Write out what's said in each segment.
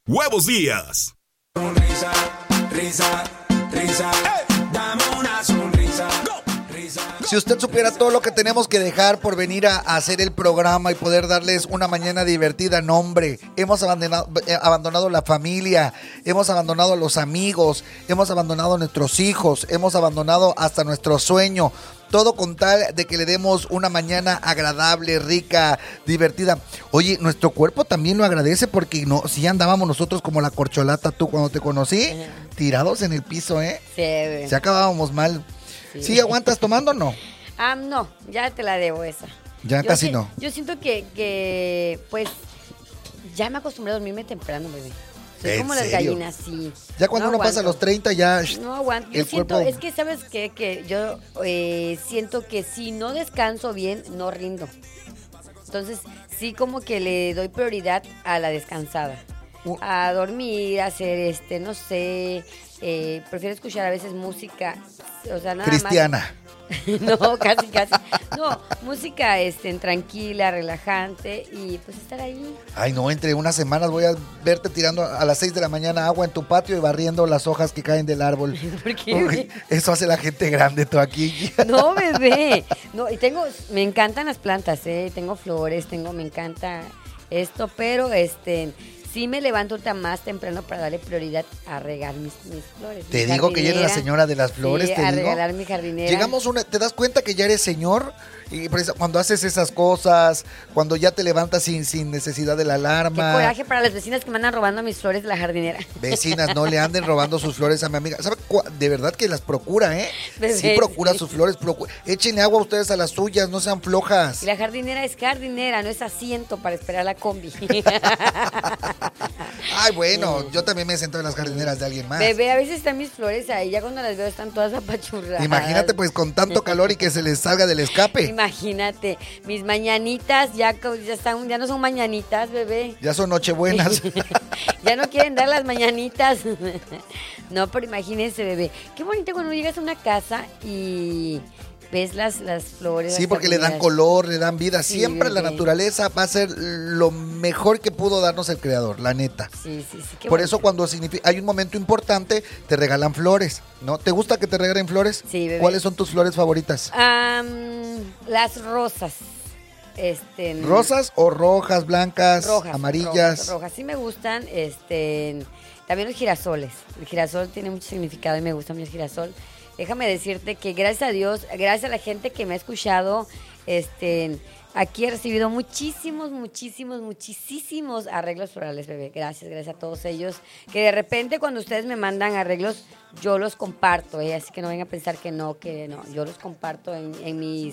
Huevos Díaz. Sonrisa, risa, risa, dame una sonrisa. Si usted supiera todo lo que tenemos que dejar por venir a hacer el programa y poder darles una mañana divertida, no hombre, hemos abandonado la familia, hemos abandonado a los amigos, hemos abandonado a nuestros hijos, hemos abandonado hasta nuestro sueño. Todo con tal de que le demos una mañana agradable, rica, divertida. Oye, nuestro cuerpo también lo agradece porque no, si andábamos nosotros como la corcholata tú cuando te conocí, tirados en el piso, ¿eh? Sí. Se acabábamos mal. ¿Sí aguantas tomando o no? No, ya te la debo esa. Ya Yo casi sí- no. Yo siento que, pues, ya me acostumbré a dormirme temprano, bebé. Soy ¿En como las serio? gallinas, sí. Ya cuando No uno pasa aguanto. los 30 ya No aguanto. Yo el siento, cuerpo... es que, ¿sabes qué? Que yo siento que si no descanso bien, no rindo. Entonces, sí como que le doy prioridad a la descansada. A dormir, a hacer, no sé, prefiero escuchar a veces música, o sea, nada Cristiana. más. No, casi. No, música tranquila, relajante y pues estar ahí. Ay, no, entre unas semanas voy a verte tirando a las 6 de la mañana agua en tu patio y barriendo las hojas que caen del árbol. ¿Por qué? Uy, eso hace la gente grande, tú aquí. No, bebé. No, y me encantan las plantas, tengo flores, me encanta esto, pero sí me levanto más temprano para darle prioridad a regar mis flores. Te mi digo que ya eres la jardinera. señora de las flores, Sí, te a digo. regalar mi jardinera. ¿Te das cuenta que ya eres señor? Y cuando haces esas cosas, cuando ya te levantas sin necesidad de la Qué alarma. coraje para las vecinas que me andan robando mis flores de la jardinera. Vecinas, no le anden robando sus flores a mi amiga. ¿Sabe? De verdad que las procura, ¿eh? Bebé, Sí procura sí. sus flores. Échenle agua a ustedes a las suyas, no sean flojas. Y la jardinera es jardinera, no es asiento para esperar la combi. Ay, bueno, yo también me siento en las jardineras de alguien más. Bebé, a veces están mis flores ahí, ya cuando las veo están todas apachurradas. Imagínate pues con tanto calor y que se les salga del escape. Imagínate, mis mañanitas ya no son mañanitas, bebé. Ya son nochebuenas. Ya no quieren dar las mañanitas. No, pero imagínense, bebé. Qué bonito cuando llegas a una casa y ves las flores. Sí, las porque le dan jardineras. color, le dan vida. Sí, Siempre la bebé. naturaleza va a ser lo mejor que pudo darnos el creador, la neta. Sí, qué Por bonito. eso cuando hay un momento importante, te regalan flores, ¿no? ¿Te gusta que te regalen flores? Sí, bebé. ¿Cuáles son tus flores favoritas? Las rosas. ¿Rosas o rojas, blancas, Rojas, amarillas? rojas. Sí me gustan. También los girasoles. El girasol tiene mucho significado y me gusta mucho el girasol. Déjame decirte que gracias a Dios, gracias a la gente que me ha escuchado, aquí he recibido muchísimos arreglos florales, bebé. Gracias a todos ellos. Que de repente cuando ustedes me mandan arreglos, yo los comparto, así que no vengan a pensar que no. Yo los comparto en mi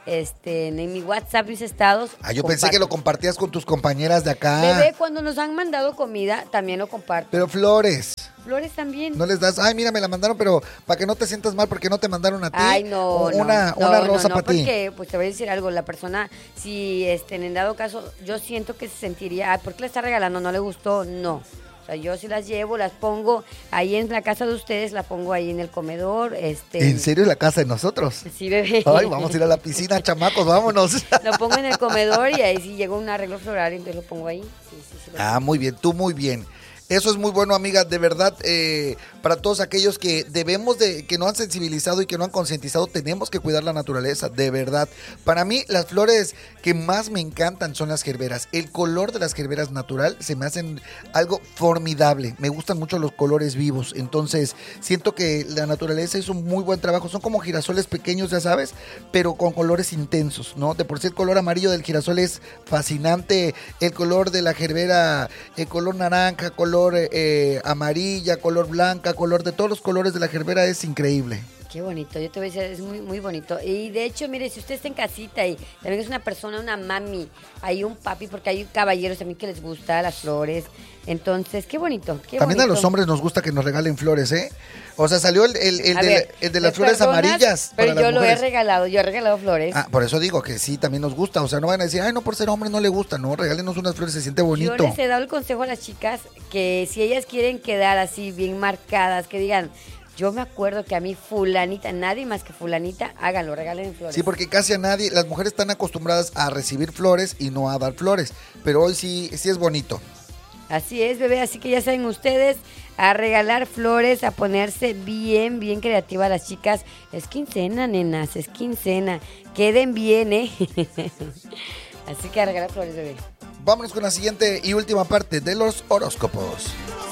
WhatsApp, mis estados. Yo pensé que lo compartías con tus compañeras de acá. Bebé, cuando nos han mandado comida, también lo comparto. Pero flores, Flores también. no les das, ay, mira, me la mandaron, pero para que no te sientas mal, porque no te mandaron a ti. Ay, no, Una rosa para ti. porque, pues te voy a decir algo, la persona, si en dado caso, yo siento que se sentiría, ¿por qué la está regalando? ¿No le gustó? No. O sea, yo sí las llevo, las pongo ahí en la casa de ustedes, la pongo ahí en el comedor, ¿En serio la casa de nosotros? Sí, bebé. Ay, vamos a ir a la piscina, chamacos, vámonos. Lo pongo en el comedor y ahí si llega un arreglo floral, entonces lo pongo ahí. Sí, lo Muy bien, tú muy bien. Eso es muy bueno, amiga, de verdad, para todos aquellos que que no han sensibilizado y que no han concientizado, tenemos que cuidar la naturaleza, de verdad. Para mí, las flores que más me encantan son las gerberas. El color de las gerberas natural se me hacen algo formidable. Me gustan mucho los colores vivos, entonces siento que la naturaleza hizo un muy buen trabajo. Son como girasoles pequeños, ya sabes, pero con colores intensos, ¿no? De por sí el color amarillo del girasol es fascinante, el color de la gerbera, el color naranja, color amarilla, color blanca, color de todos los colores de la gerbera es increíble. Qué bonito, yo te voy a decir, es muy, muy bonito. Y de hecho, mire, si usted está en casita y también es una persona, una mami, hay un papi, porque hay caballeros también que les gusta las flores. Entonces, qué bonito, qué También bonito. a los hombres nos gusta que nos regalen flores, ¿eh? O sea, salió el de las flores perdonas, amarillas. Pero para yo las lo he mujeres. regalado, yo he regalado flores. Por eso digo que sí, también nos gusta. O sea, no van a decir, ay, no, por ser hombre no le gusta. No, regálenos unas flores, se siente bonito. Yo les he dado el consejo a las chicas que si ellas quieren quedar así bien marcadas, que digan, yo me acuerdo que a mí fulanita, nadie más que fulanita, háganlo, regalen flores. Sí, porque casi a nadie, las mujeres están acostumbradas a recibir flores y no a dar flores. Pero hoy sí es bonito. Así es, bebé, así que ya saben ustedes, a regalar flores, a ponerse bien, bien creativa las chicas. Es quincena, nenas, es quincena. Queden bien, ¿eh? Así que a regalar flores, bebé. Vámonos con la siguiente y última parte de los horóscopos.